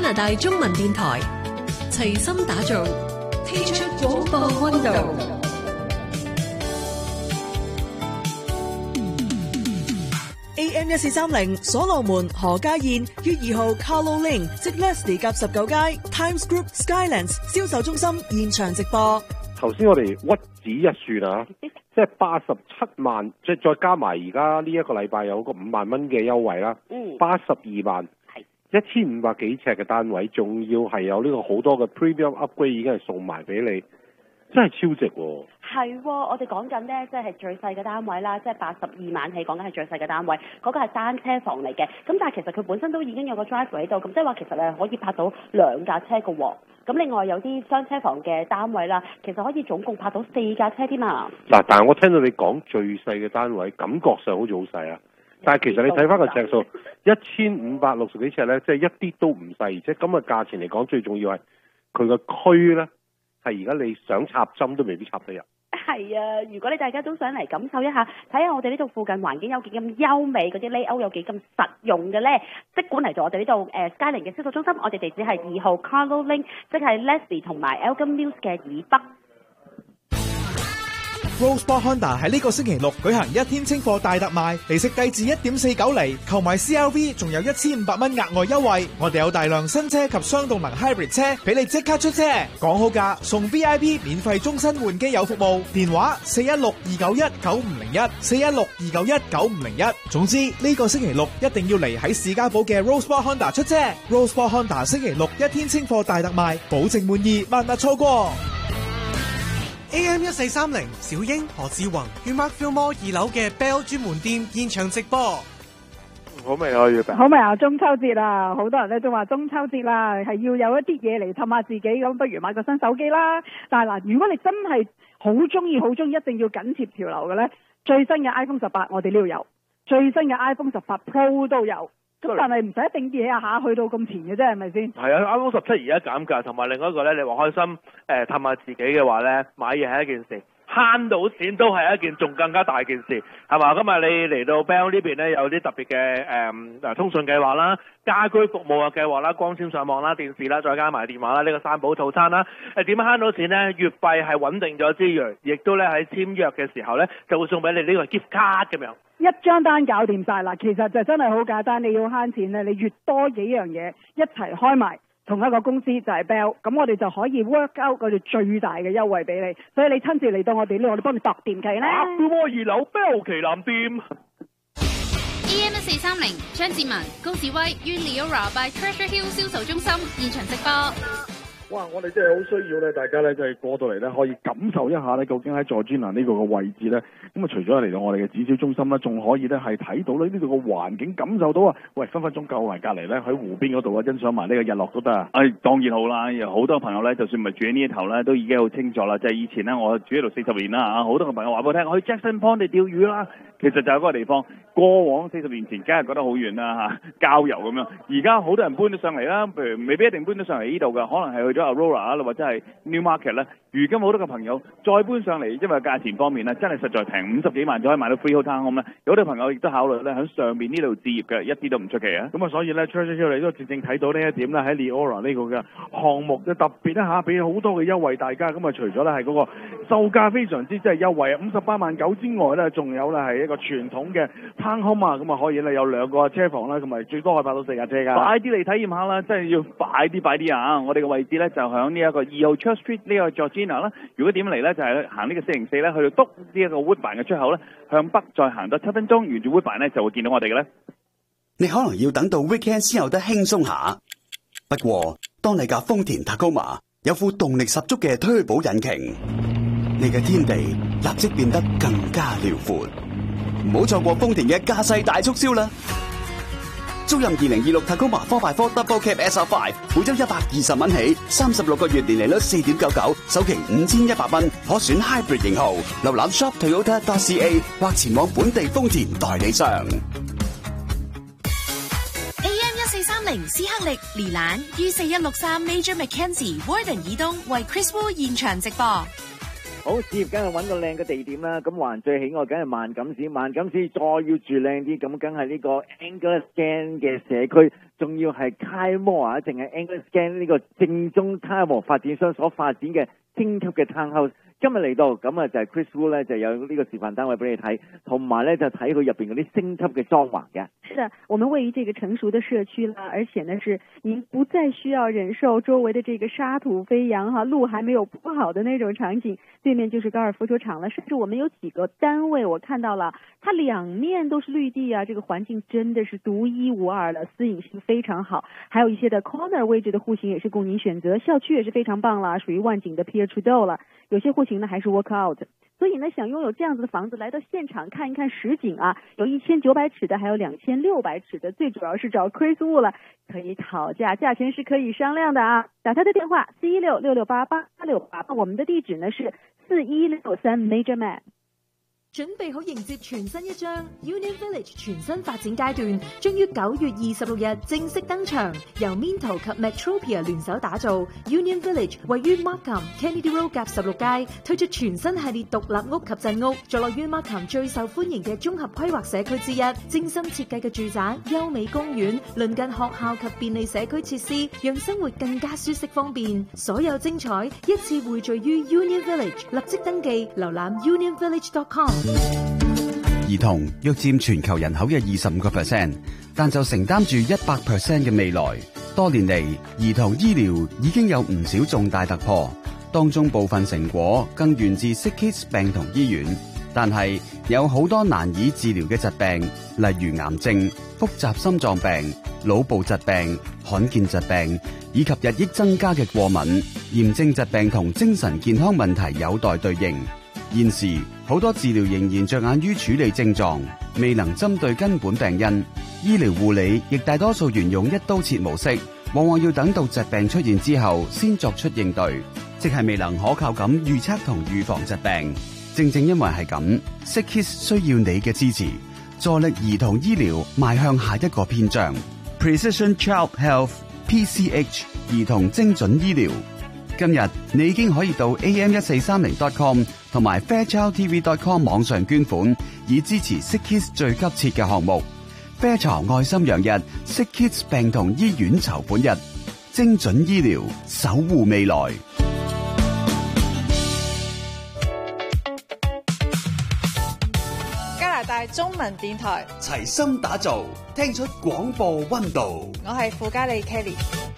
拿大中文電台，齊心打造，踢出廣播溫度。 AM 1430所羅門何家燕於2號 Carlo Lane 即 Leslie 夾19街 Times Group Skylands 銷售中心現場直播。 頭先我哋屈指一算啊，即係87萬，即係再加埋而家呢一個禮拜有個5萬蚊嘅優惠啦，82萬，1500幾尺嘅單位，仲要係有呢個好多嘅 premium upgrade 已經係送埋俾你，真係超值喎！ 係喎，我哋講緊呢，即係最細嘅單位啦，即係82萬起，講緊係最細嘅單位，嗰個係單車房嚟嘅。咁但係其實佢本身都已經有個 driveway 喺度，咁即係話其實你可以泊到2架車嘅喎。咁另外有啲雙車房嘅單位啦，其實可以總共泊到4架車添啊！ 嗱，但係我聽到你講最細嘅單位，感覺上好似好細啊！但係其實你睇翻個尺數，1560幾尺咧，即係一啲都唔細，而且咁嘅價錢嚟講，最重要係佢個區咧，係而家你想插針都未必插得入。 係啊，如果你大家都想嚟感受一下，睇下我哋呢度附近環境有幾咁優美，嗰啲 layout 有幾咁實用嘅咧，即管嚟到我哋呢度Skyline 嘅銷售中心，我哋地址係2號 Carlo Lane， 即係 Leslie 同埋 Elgin Mills 嘅以北。 Roseport Honda 喺呢個星期六舉行1天清貨大特賣，利息低至 1.49 厘，購買 CRV 仲有1500蚊額外優惠。我哋有大量新車及雙動能 hybrid 車俾你即刻出車，講好價送 VIP 免費終身換機油服務，電話416-291-9501 416-291-9501。總之呢個星期六一定要嚟喺士嘉堡嘅 Roseport Honda 出車。Roseport Honda 星期六1天清貨大特賣，保證滿意，萬勿錯過。 AM 1430小英何志宏於 Mark Fillmore 2樓嘅 Bell 專門店現場直播。 好未啊，月餅？ 好未啊？中秋節啦，好多人咧都話中秋節啦，係要有一啲嘢嚟氹下自己，咁不如買個新手機啦。但係嗱，如果你真係好中意，一定要緊貼潮流嘅咧，最新嘅 iPhone 18我哋呢度有，最新嘅 iPhone 18 Pro 都有。咁但係唔使一定嘢下去到咁前嘅啫，係咪先？ 係啊 ，iPhone 17而家減價，同埋另外一個咧，你話開心氹下自己嘅話咧，買嘢係一件事，慳到錢都係一件仲更加大件事，係嘛？今日你嚟到 Bell 呢邊咧，有啲特別嘅通訊計劃啦、家居服務嘅計劃啦、光纖上網啦、電視啦，再加埋電話啦，呢個三寶套餐啦，點樣慳到錢咧？月費係穩定咗之餘，亦都咧喺簽約嘅時候咧，就會送俾你呢個 gift card 咁樣。 一張單搞掂晒啦，其實就真係好簡單。你要慳錢咧，你越多幾樣嘢一齊開埋同一個公司就係 Bell， 咁我哋就可以 work out 我哋最大嘅優惠俾你。所以你親自嚟到我哋呢度，我哋幫你度掂期咧。 2樓 Bell 旗艦店。 AM 1430張志文、高志威於 Leora by Treasure Hill 銷售中心現場直播。 哇！我哋真係好需要咧，大家咧就係過到嚟咧，可以感受一下咧，究竟喺Georgina呢個嘅位置咧，咁啊除咗嚟到我哋嘅指銷中心啦，仲可以咧係睇到咧呢度嘅環境，感受到啊，喂，分分鐘夠埋隔離咧喺湖邊嗰度啊，欣賞埋呢個日落都得啊！ 當然好啦，有好多朋友咧，就算唔係住喺呢一頭咧，都已經好清楚啦。就係以前咧，我住喺度40年啦嚇，好多個朋友話俾我聽，我去 Jackson Pond 嚟釣魚啦。其實就係嗰個地方，過往40年前，梗係覺得好遠啦嚇，郊遊咁樣。而家好多人搬咗上嚟啦，譬如未必一定搬咗上嚟呢度嘅，可能係去咗 Aurora 或者係 Newmarket 咧。如今好多嘅朋友再搬上嚟，因為價錢方面咧，真係實在平，50幾萬就可以買到 freehold townhome 咧。有好多朋友亦都考慮咧喺上面呢度置業嘅，一啲都唔出奇啊！ 咁啊，所以咧 Treasure Hill 你都正正睇到呢一點咧，喺 Leora 呢個嘅項目嘅特別一下俾好多嘅優惠大家。咁啊，除咗咧係嗰個售價非常之即係優惠啊，58.9萬之外咧，仲有咧係一個傳統嘅 townhome 啊，咁啊可以咧有2個車房啦，同埋最多可以泊到4架車㗎。 快啲嚟體驗下啦，真係要快啲啊！我哋嘅位置咧就響呢一個2號 Church Street 呢個 Georgina 啦。如果點嚟咧就係行呢個404咧，去到篤呢一個 Woodbine 嘅出口咧，向北再行多7分鐘，沿住 Woodbine 咧就會見到我哋嘅咧。 你可能要等到 weekend 先有得輕鬆下，不過當你架豐田 Tacoma 有副動力十足嘅推保引擎，你嘅天地立即變得更加遼闊。唔好錯過豐田嘅駕駛大促銷啦！租任2026 Tacoma 4x4 Double Cab SR5，每周120蚊起，36個月年利率4.99，首期5100蚊，可選 Hybrid 型號。瀏覽 shoptoyota.ca 或前往本地豐田代理商。 AM1430斯克力連蘭於4163 Major Mackenzie Warden 以東為 Chris Wu 現場直播。 好，事業梗係揾個靚嘅地點啦。咁華人最喜愛梗係萬錦市，萬錦市再要住靚啲，咁梗係呢個 Angle Scan 嘅社區，仲要係 Kyle Moore 啊，淨係 Angle Scan 呢個正宗 Kyle Moore 發展商所發展嘅星級嘅 townhouse。今日嚟到咁啊，就係 Chris Wu 咧，就有呢個示範單位俾你睇，同埋咧就睇佢入邊嗰啲星級嘅裝潢嘅。 是的，我們位於這個成熟的社區啦，而且呢是您不再需要忍受周圍的這個沙土飛揚哈，路還沒有鋪好的那種場景，對面就是高爾夫球場了。甚至我們有幾個單位，我看到了，它兩面都是綠地啊，這個環境真的是獨一無二的，私隱性非常好。還有一些的 corner 位置的戶型也是供您選擇，校區也是非常棒啦，屬於萬景的 Pierre Trudeau 了。有些戶型呢還是 work out， 所以呢想擁有這樣子的房子，來到現場看一看實景啊，有1900尺的，還有2600尺的，最主要是找 Chris Wu 了，可以討價，價錢是可以商量的啊。打他的電話416-668-868，我們的地址呢是4163 Major Man。 準備好迎接全新一章 Union Village 全新發展階段，將於9月26日正式登場。由 Minto 及 Metropia 聯手打造 Union Village， 位於 Markham Kennedy Road 夾16街，推出全新系列獨立屋及鎮屋，坐落於 Markham 最受歡迎嘅綜合規劃社區之一。精心設計嘅住宅、優美公園、鄰近學校及便利社區設施，讓生活更加舒適方便。所有精彩一次匯聚於 Union Village， 立即登記瀏覽 unionvillage.com。 兒童約佔全球人口嘅25%，但就承擔住100% 嘅未來。多年嚟，兒童醫療已經有唔少重大突破，當中部分成果更源自 Sick Kids 病童醫院。但係有好多難以治療嘅疾病，例如癌症、複雜心臟病、腦部疾病、罕見疾病，以及日益增加嘅過敏、炎症疾病同精神健康問題有待對應。現時好多治療仍然着眼於處理症狀，未能針對根本病因。醫療護理亦大多數沿用一刀切模式，往往要等到疾病出現之後先作出應對，即係未能可靠咁預測同預防疾病。正正因為係咁 ，Sick Kids 需要你嘅支持，助力兒童醫療邁向下一個篇章。Precision Child Health PCH 兒童精準醫療。今日你已經可以到 am1430.com 同埋 fairchildtv.com 網上捐款，以支持 Sick Kids 最急切嘅項目。Fairchild 愛心洋日 Sick Kids 病童醫院籌款日，精準醫療守護未來。 加拿大中文電台齊心打造，聽出廣播溫度。 我係傅嘉莉 Kelly。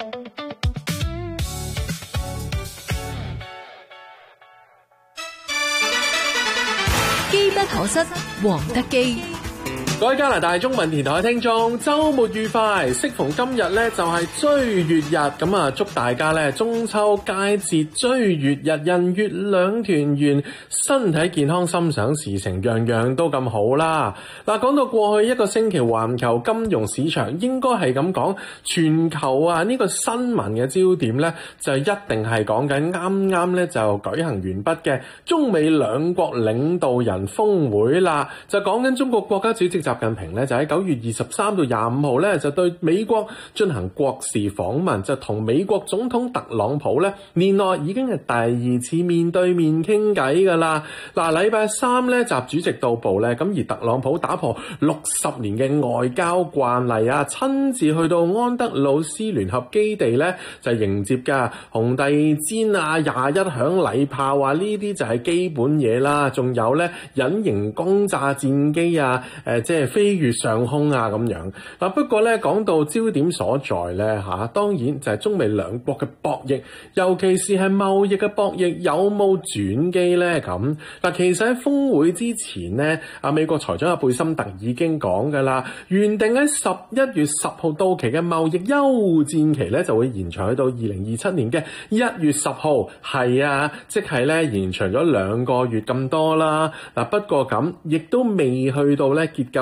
機不可失，黃德基。 各位加拿大中文電台嘅聽眾，週末愉快！適逢今日咧就係追月日，咁啊祝大家咧中秋佳節追月日，人月兩團圓，身體健康，心想事成，樣樣都咁好啦。嗱，講到過去一個星期環球金融市場，應該係咁講，全球啊呢個新聞嘅焦點咧就一定係講緊啱啱咧就舉行完畢嘅中美兩國領導人峰會啦，就講緊中國國家主席習近平咧就喺9月23到25號咧就對美國進行國事訪問，就同美國總統特朗普咧年內已經係第二次面對面傾偈噶啦。嗱，禮拜三咧習主席到埗咧，咁而特朗普打破60年嘅外交慣例啊，親自去到安德魯斯聯合基地咧就迎接噶，紅地氈啊、21響禮炮啊，呢啲就係基本嘢啦。仲有咧隱形轟炸戰機啊，即係飛越上空啊咁樣。嗱，不過咧講到焦點所在咧當然就係中美兩國嘅博弈，尤其是係貿易嘅博弈有冇轉機咧咁。嗱，其實喺峰會之前咧，美國財長阿貝森特已經講㗎啦，原定喺11月10號到期嘅貿易休戰期咧就會延長去到2027年嘅1月10號，係啊，即係咧延長咗2個月咁多啦。嗱，不過咁亦都未去到咧結構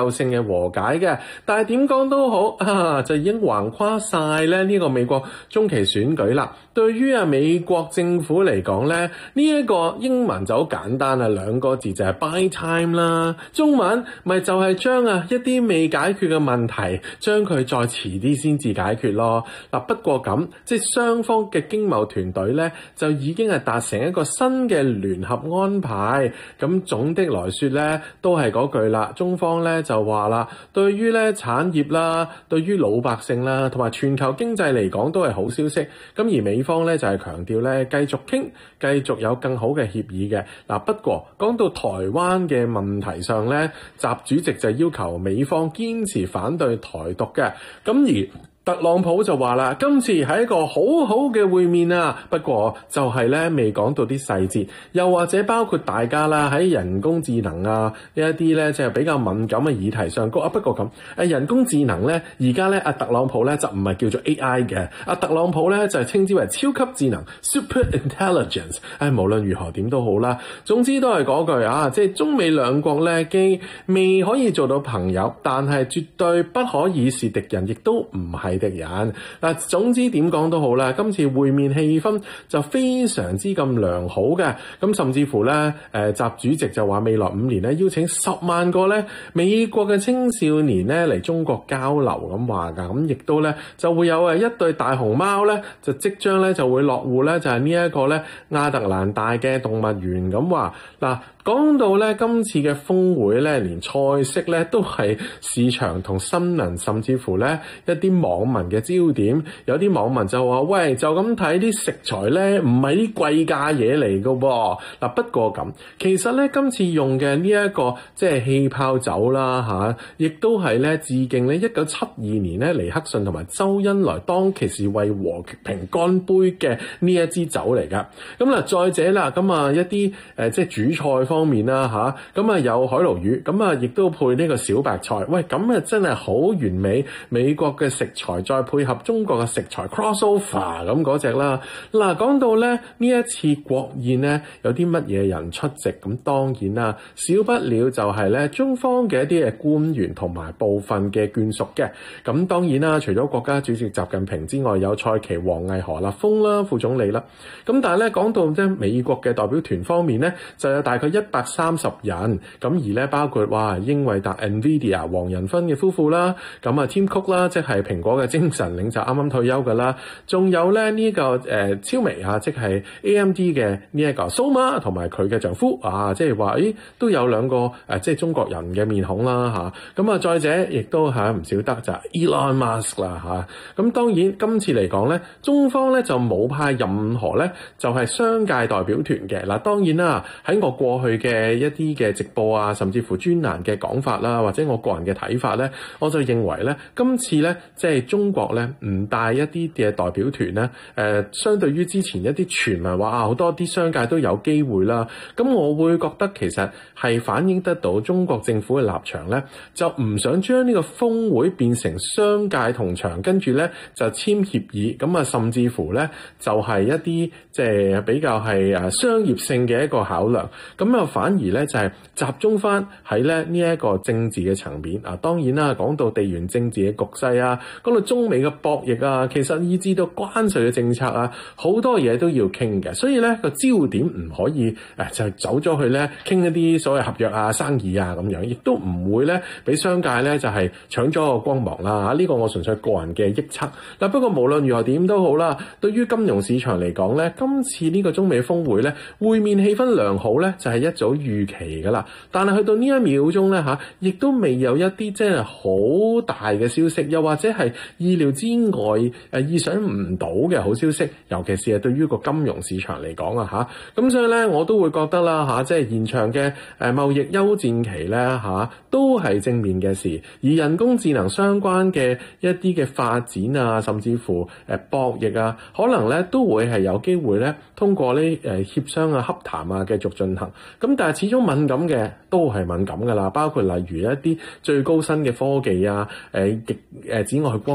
構性嘅和解嘅。但係點講都好就已經橫跨晒咧呢個美國中期選舉啦。對於美國政府嚟講咧，呢一個英文就好簡單啊，2個字就係 buy time 啦。中文咪就係將一啲未解決嘅問題，將佢再遲啲先至解決咯。嗱，不過咁即係雙方嘅經貿團隊咧，就已經係達成一個新嘅聯合安排。咁總的來說咧，都係嗰句啦。中方咧就話啦，對於咧產業啦，對於老百姓啦，同埋全球經濟嚟講都係好消息。咁而美方咧就係強調咧，繼續傾，繼續有更好嘅協議嘅。嗱，不過講到台灣嘅問題上咧，習主席就要求美方堅持反對台獨嘅。咁而特朗普就話啦，今次係一個好好嘅會面啊，不過就係咧未講到啲細節，又或者包括大家啦喺人工智能呢一啲咧即係比較敏感嘅議題上高。不過咁人工智能咧而家咧特朗普咧就唔係叫做 AI 嘅，特朗普咧就係稱之為超級智能 Super Intelligence。無論如何點都好啦，總之都係嗰句即係中美兩國咧既未可以做到朋友，但係絕對不可以是敵人，亦都唔係敵人。總之點講都好啦，今次會面氣氛就非常之咁良好嘅。咁甚至乎咧習主席就話未來5年咧邀請10萬個咧美國嘅青少年咧嚟中國交流咁話㗎。咁亦都咧就會有一對大熊貓咧就即將咧就會落戶咧就係呢一個咧亞特蘭大嘅動物園咁話。嗱，講到咧今次嘅峰會咧，連菜式咧都係市場同新聞，甚至乎咧一啲網民嘅焦點。有啲網民就話：喂，就咁睇啲食材咧，唔係啲貴價嘢嚟㗎喎。嗱，不過咁，其實咧今次用嘅呢一個即係氣泡酒啦亦都係咧致敬咧1972年咧尼克遜同埋周恩來當其時為和平乾杯嘅呢一支酒嚟㗎。咁嗱，再者啦，咁一啲即係主菜方面啦咁有海鱸魚，咁亦都配呢個小白菜。喂，咁真係好完美，美國嘅食材再配合中國嘅食材 crossover 咁嗰隻啦。嗱，講到咧呢一次國宴咧有啲乜嘢人出席，咁當然啦，少不了就係咧中方嘅一啲嘅官員同埋部分嘅眷屬嘅。咁當然啦，除咗國家主席習近平之外，有蔡奇、王毅、何立峰啦，副總理啦。咁但係咧講到即係美國嘅代表團方面咧，就有大概130人。咁而咧包括英偉達 NVIDIA 黃仁勳嘅夫婦啦，咁Tim Cook 啦，即係蘋果嘅精神領袖，啱啱退休㗎啦。仲有咧呢個超微即係 AMD 嘅呢一個蘇媽同埋佢嘅丈夫即係話都有兩個即係中國人嘅面孔啦咁再者亦都係唔少得就係 Elon Musk 啦咁當然今次嚟講咧，中方咧就冇派任何咧就係商界代表團嘅。嗱，當然啦，喺我過去嘅一啲嘅直播甚至乎專欄嘅講法啦，或者我個人嘅睇法咧，我就認為咧，今次咧即係中國咧唔帶一啲嘅代表團咧，相對於之前一啲傳聞話好多啲商界都有機會啦，咁我會覺得其實係反映得到中國政府嘅立場咧，就唔想將呢個峰會變成商界同場，跟住咧就簽協議，咁甚至乎咧就係一啲即係比較係商業性嘅一個考量，咁反而咧就係集中翻喺咧呢一個政治嘅層面。當然啦，講到地緣政治嘅局勢講到中美嘅博弈其實以至到關稅嘅政策好多嘢都要傾嘅，所以咧個焦點唔可以就走咗去咧傾一啲所謂合約生意咁樣，亦都唔會咧俾商界咧就係搶咗個光芒啦。呢個我純粹個人嘅臆測。嗱，不過無論如何點都好啦，對於金融市場嚟講咧，今次呢個中美峰會咧會面氣氛良好咧，就係一早預期噶啦。但係去到呢一秒鐘咧亦都未有一啲即係好大嘅消息，又或者係意料之外意想唔到嘅好消息，尤其是係對於個金融市場嚟講咁所以咧我都會覺得啦即係現場嘅貿易休戰期咧都係正面嘅事。而人工智能相關嘅一啲嘅發展甚至乎博弈可能咧都會係有機會咧通過呢協商洽談繼續進行。咁但係始終敏感嘅都係敏感㗎啦，包括例如一啲最高新嘅科技紫外光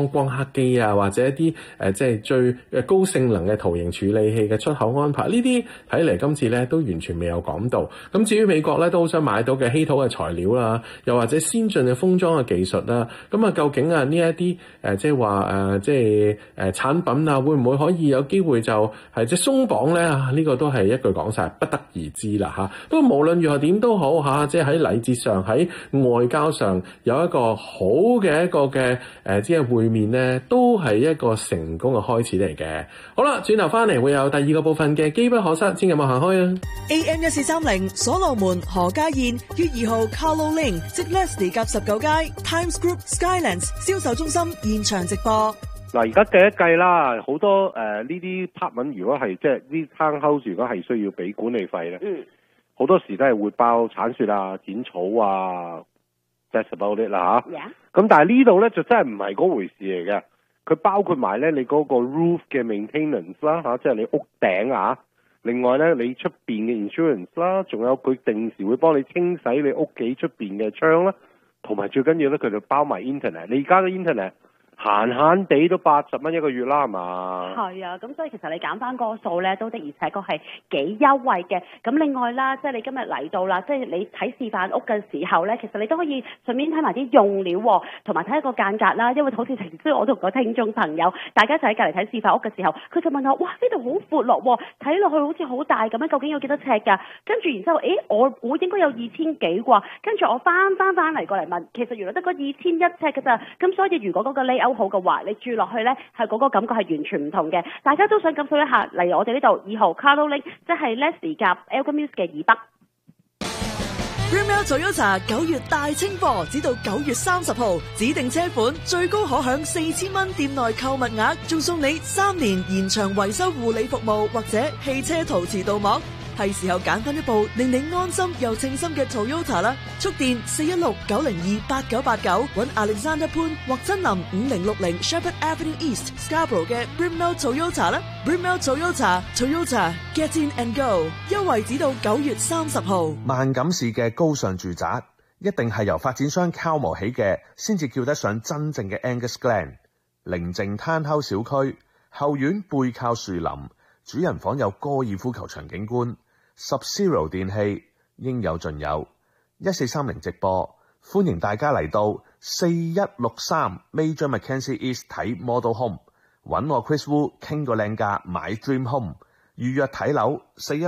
光刻機啊，或者一啲即係最高性能嘅圖形處理器嘅出口安排，呢啲睇嚟今次咧都完全未有講到。咁至於美國咧都好想買到嘅稀土嘅材料啦，又或者先進嘅封裝嘅技術啦，咁啊究竟啊呢一啲即係話產品啊會唔會可以有機會就係即係鬆綁咧？呢個都係一句講晒，不得而知啦嚇。不過無論如何點都好嚇，即係喺禮節上喺外交上有一個好嘅一個嘅即係會面咧，都係一個成功嘅開始嚟嘅。好啦，轉頭翻嚟會有第二個部分嘅機不可失，千祈唔好行開啊 ！AM1430 所羅門何家燕月2號 Carlo Link 即 Leslie 夾19街 Times Group Skylands 銷售中心現場直播。 嗱，而家計一計啦，好多呢啲 apartment 如果係即係啲 townhouse 如果係需要俾管理費咧，好多時都係會包鏟雪啊、剪草啊 ，that's about it 啦嚇。咁但係呢度咧就真係唔係嗰回事嚟嘅，佢包括埋咧你嗰個 roof 嘅 maintenance 啦嚇，即係你屋頂啊。另外咧你出邊嘅 insurance 啦，仲有佢定時會幫你清洗你屋企出邊嘅窗啦，同埋最緊要咧佢就包埋 internet。你而家嘅 internet閒閒地都80蚊一個月啦，係嘛？係啊，咁所以其實你減翻個數咧，都的而且確係幾優惠嘅。咁另外啦，即係你今日嚟到啦，即係你睇示範屋嘅時候咧，其實你都可以順便睇埋啲用料喎，同埋睇一個間隔啦。因為好似平時我同個聽眾朋友，大家就喺隔離睇示範屋嘅時候，佢就問我：哇，呢度好闊落喎，睇落去好似好大咁樣，究竟有幾多尺㗎？跟住然之後，我應該有2000幾啩？跟住我翻嚟過嚟問，其實原來得個2100尺㗎咋。咁所以如果嗰個 layout好嘅話，你住落去咧，係嗰個感覺係完全唔同嘅。大家都想感受一下，嚟我哋呢度2號 Carlo Link， 即係 Leslie 夾 Elgin Mills 嘅以北。 Brimell Toyota 9月大清貨，直到9月30號，指定車款最高可享4000蚊店內購物額，仲送你3年延長維修護理服務或者汽車陶瓷鍍膜。係時候揀翻一部令你安心又稱心嘅 Toyota 啦！觸電416-902-8989，搵 Alexander 潘或真林5060 Shepherd Avenue East Scarborough 嘅 Brimell Toyota 啦 ！Brimell Toyota Get in and go， 優惠至到9月30號。 萬錦市嘅高尚住宅一定係由發展商敲磨起嘅，先至叫得上真正嘅 Angus Glen。寧靜攤口小區，後院背靠樹林，主人房有高爾夫球場景觀。Sub-Zero 電器應有盡有，1430直播，歡迎大家嚟到4163 Major Mackenzie East 睇 Model Home， 揾我 Chris Wu 傾個靚價買 Dream Home， 預約睇樓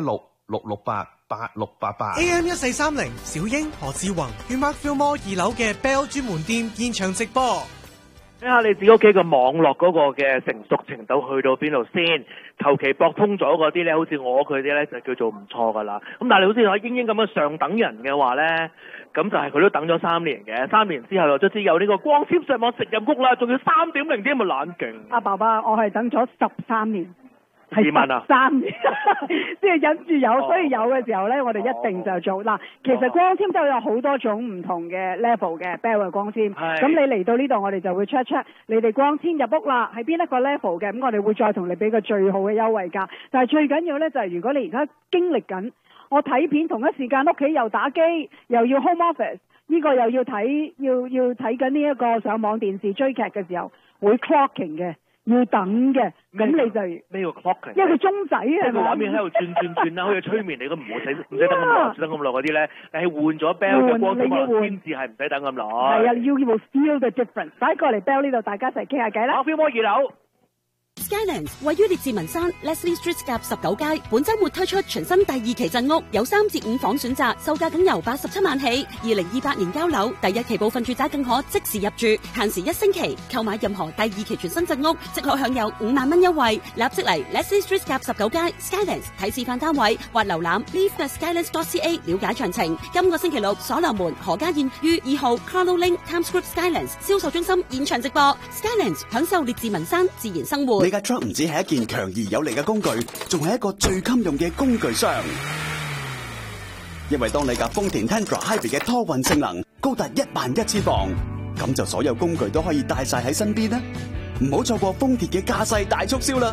416-668-8688。 AM1430 小英何志宏 Humark Film Mall 2樓嘅 Bell 專門店現場直播。 睇下你自己屋企嘅網絡嗰個嘅成熟程度去到邊度先，求其駁通咗嗰啲咧，好似我佢啲咧就叫做唔錯噶啦。咁但係你好似我英英咁樣上等人嘅話咧，咁就係佢都等咗3年嘅，3年之後又卒之有呢個光纖上網直入屋啦，仲要3.0添，咪冷勁。 阿爸爸，我係等咗13年。 自問啊 ，3年，即係忍住有，所以有嘅時候咧，我哋一定就做。嗱，其實光纖都有好多種唔同嘅 level 嘅 Bell 嘅光纖。咁你嚟到呢度，我哋就會 check 你哋光纖入屋啦，係邊一個 level 嘅，咁我哋會再同你俾個最好嘅優惠價。但係最緊要咧就係如果你而家經歷緊，我睇片同一時間屋企又打機，又要 home office， 呢個又要睇，要睇緊呢一個上網電視追劇嘅時候，會 clocking 嘅。要等嘅，咁你就咩叫 clocking？ 一個鐘仔啊！ 即係個畫面喺度轉啦，好似催眠你咁，唔使等咁耐，唔使等咁耐嗰啲咧，你係換咗 Bell 嘅光纖先至係唔使等咁耐。 係啊，要 feel the difference。快過嚟 Bell 呢度，大家一齊傾下偈啦。 Film Mall 2樓。 Skylands 位於列治文山 Leslie Street 夾19街，本周末推出全新第2期鎮屋，有3至5房選擇，售價僅由87萬起。2028年交樓，第1期部分住宅更可即時入住，限時1星期。購買任何第2期全新鎮屋，即可享有5萬蚊優惠。立即嚟 Leslie Street 夾19街 Skylands 睇示範單位，或瀏覽 leave.skylands.ca 了解詳情。今個星期六，所羅門何家燕於2號 Carlo Link Times Group Skylands 銷售中心現場直播。Skylands 享受列治文山自然生活。 你架 truck 唔止係一件強而有力嘅工具，仲係一個最襟用嘅工具箱。因為當你架豐田 Tundra Hybrid 嘅拖運性能高達11000磅，咁就所有工具都可以帶晒喺身邊啦。唔好錯過豐田嘅駕駛大促銷啦！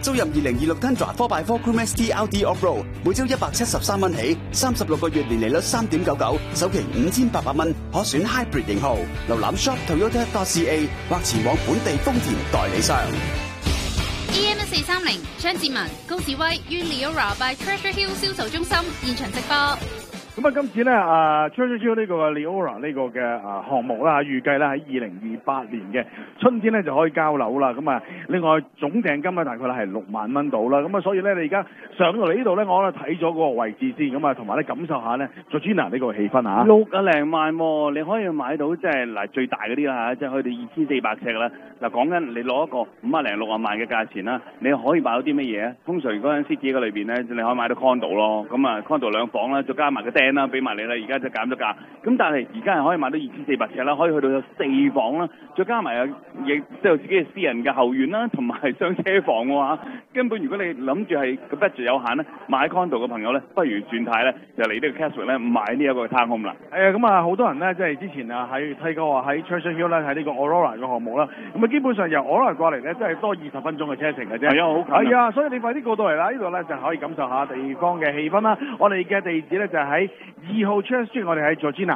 租入2026 Tundra 4x4 Crew ST LT Off-Road， 每周173蚊起，36個月年利率3.99，首期5800蚊，可選 Hybrid 型號。瀏覽 shop.toyota.ca 或前往本地豐田代理商。 AM1430 張志文、高志威於 Leora by Treasure Hill 銷售中心現場直播。 咁啊，今次咧Treasure Hill 呢個 Leora 呢個嘅項目啦，預計咧喺2028年嘅春天咧就可以交樓啦。咁啊，另外總訂金咧大概咧係6萬蚊到啦。咁啊，所以咧你而家上到嚟呢度咧，我咧睇咗嗰個位置先，咁啊，同埋咧感受下咧 Georgina 呢個氣氛嚇。 60零萬喎，你可以買到即係嗱最大嗰啲啦嚇，即係去到2400尺啦。嗱講緊你攞一個50零60萬嘅價錢啦，你可以買到啲乜嘢啊？通常嗰陣 City 嘅裏邊咧，你可以買到 condo 咯。咁啊 condo 2房啦，再加埋個啦，俾埋你啦，而家就減咗價。咁但係而家係可以買到2400尺啦，可以去到有4房啦，再加埋亦都有自己嘅私人嘅後院啦，同埋雙車房嘅話，根本如果你諗住係個 budget 有限咧，買 condo 嘅朋友咧，不如轉態咧，就嚟呢個 Keswick 咧買呢一個 townhome 啦。 咁啊，好多人咧，即係之前啊喺睇過話喺 Treasure Hill 咧喺呢個 Aurora 嘅項目啦，咁啊基本上由 Aurora 過嚟咧，真係多20分鐘嘅車程嘅啫。 係啊，好近。 係啊，所以你快啲過到嚟啦，呢度咧就可以感受下地方嘅氣氛啦。我哋嘅地址咧就喺2號 Church Street， 我哋喺 Georgina。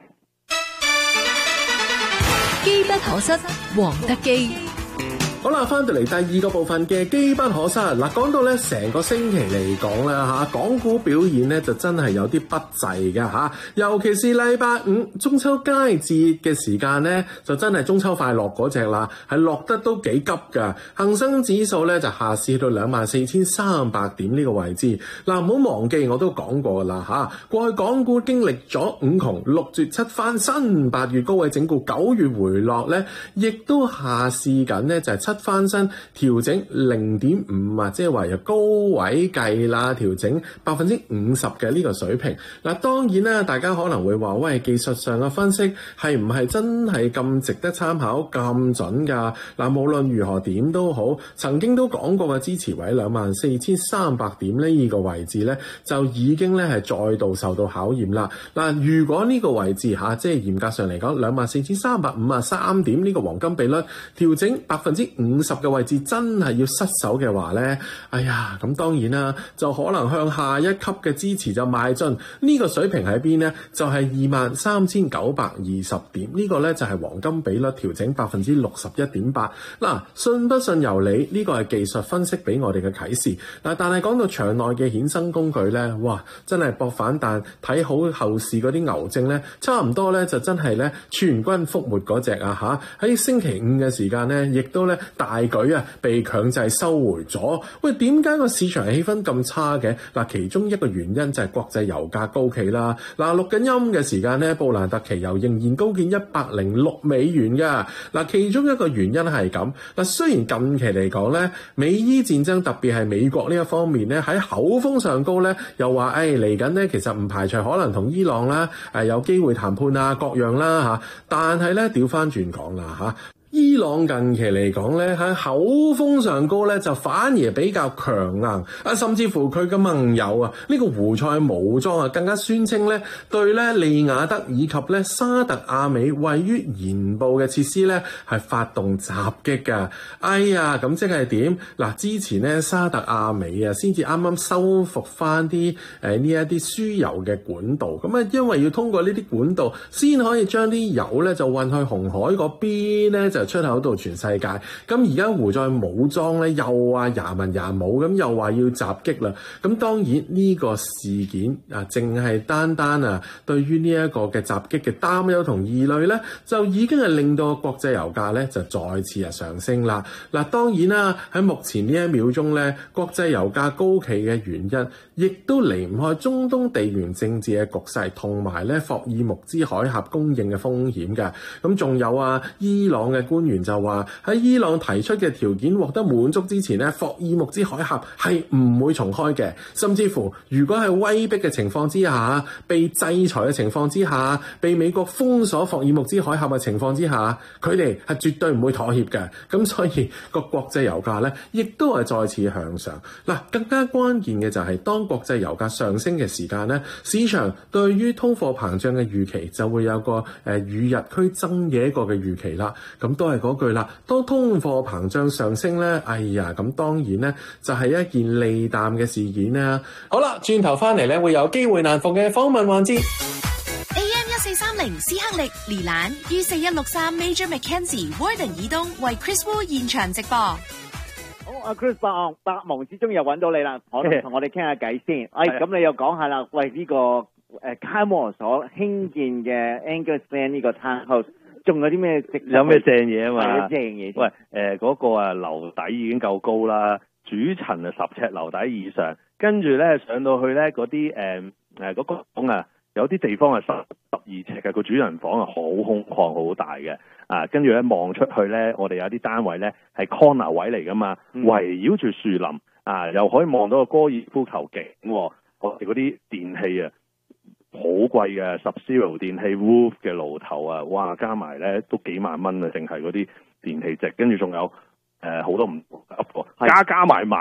機不可失，黃德基。 好啦，翻到嚟第2個部分嘅機不可失。嗱，講到咧成個星期嚟講啦嚇，港股表現咧就真係有啲不濟嘅嚇，尤其是禮拜5中秋佳節嘅時間咧，就真係中秋快樂嗰隻啦，係落得都幾急㗎。恒生指數咧就下試到24,300點呢個位置。嗱，唔好忘記我都講過啦嚇，過去港股經歷咗5窮6絕7翻身，8月高位整固，9月回落咧，亦都下試緊咧就係7翻身調整 0.5 啊，即係話由高位計啦，調整 50% 嘅呢個水平。嗱，當然啦，大家可能會話喂，技術上嘅分析係唔係真係咁值得參考咁準㗎？嗱，無論如何點都好，曾經都講過嘅支持位24,300點呢個位置咧，就已經咧係再度受到考驗啦。嗱，如果呢個位置即係嚴格上嚟講24,353點呢個黃金比率調整 50% 嘅位置真係要失手嘅話呢，哎呀，咁當然啦，就可能向下一級嘅支持就邁進。呢個水平喺邊呢？就係 23,920 點。呢個呢，就係黃金比率調整 61.8%。嗱，信不信由你，呢個係技術分析俾我哋嘅啟示。嗱，但係講到場內嘅衍生工具呢，哇，真係搏反彈，睇好後市嗰啲牛證呢，差唔多呢，就真係呢全軍覆沒嗰隻啊嚇！喺星期5嘅時間呢，亦都呢大舉啊被強制收回咗。喂，點解個市場氣氛咁差嘅？嗱，其中一個原因就係國際油價高企啦。嗱，錄緊音嘅時間呢，布蘭特期油仍然高見106美元㗎。嗱，其中一個原因係咁。嗱，雖然近期嚟講呢，美伊戰爭特別係美國呢一方面呢，喺口風上高呢，又話嚟緊呢，其實唔排除可能同伊朗啦有機會談判啊各樣啦嚇。但係呢，調翻轉講啦嚇。伊朗近期嚟講咧，喺口風上高咧，就反而比較強硬啊，甚至乎佢嘅盟友啊，呢個胡塞武裝啊，更加宣稱咧，對咧利雅得以及咧沙特阿美位於沿部嘅設施咧，係發動襲擊㗎。哎呀，咁即係點？嗱，之前咧沙特阿美啊，先至啱啱修復翻啲呢一啲輸油嘅管道，咁啊，因為要通過呢啲管道，先可以將啲油咧就運去紅海嗰邊咧就出口到全世界。咁而家胡塞武裝咧又話牙文牙武，咁又話要襲擊啦。咁當然呢個事件啊，淨係單單啊對於呢一個嘅襲擊嘅擔憂同疑慮咧，就已經係令到國際油價咧就再次啊上升啦。嗱，當然啦，喺目前呢一秒鐘咧，國際油價高企嘅原因，亦都離唔開中東地緣政治嘅局勢，同埋咧霍爾木茲海峽供應嘅風險嘅。咁仲有啊，伊朗嘅官員就話喺伊朗提出嘅條件獲得滿足之前咧，霍爾木茲海峽係唔會重開嘅。甚至乎如果係威逼嘅情況之下，被制裁嘅情況之下，被美國封鎖霍爾木茲海峽嘅情況之下，佢哋係絕對唔會妥協嘅。咁所以個國際油價咧，亦都係再次向上。嗱，更加關鍵嘅就係當國際油價上升嘅時間咧，市場對於通貨膨脹嘅預期就會有個與日俱增嘅一個嘅預期啦。咁都係嗰句啦，當通貨膨脹上升咧，哎呀，咁當然咧就係一件利淡嘅事件啦。好啦，轉頭翻嚟咧會有機會難逢嘅訪問環節。 AM1430 斯克力連蘭於4163 Major Mackenzie Warden 以東為 Chris Wu 現場直播。 好，阿 Chris 百忙之中又揾到你啦，同我哋傾下偈先。咁你又講下啦，喂呢個Kylemore所興建嘅 Angus Glen 呢個 townhouse， 仲有啲咩有咩正嘢啊嘛？ 正嘢。 喂，嗰個啊樓底已經夠高啦，主層啊10尺樓底以上，跟住咧上到去咧嗰啲嗰個房啊，有啲地方係12尺嘅，個主人房啊好空曠好大嘅。跟住咧望出去咧，我哋有啲單位咧係 corner 位嚟噶嘛，圍繞住樹林又可以望到個高爾夫球徑。我哋嗰啲電器啊好貴嘅，Sub-Zero 電器 roof 嘅爐頭啊，哇加埋咧都幾萬蚊啊，淨係嗰啲電器值，跟住仲有好多唔同嘅加埋